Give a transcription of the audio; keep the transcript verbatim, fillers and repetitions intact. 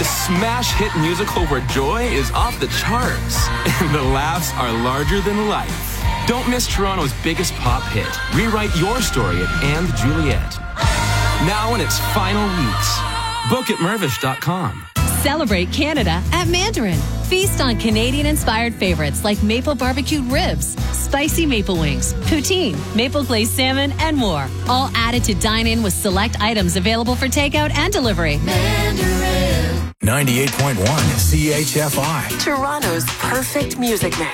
smash hit musical where joy is off the charts and the laughs are larger than life. Don't miss Toronto's biggest pop hit. Rewrite your story at And Juliet. Now in its final weeks. Book at Mirvish dot com. Celebrate Canada at Mandarin. Feast on Canadian-inspired favorites like maple barbecued ribs, spicy maple wings, poutine, maple glazed salmon, and more. All added to dine in with select items available for takeout and delivery. Mandarin. ninety-eight point one C H F I. Toronto's perfect music mix.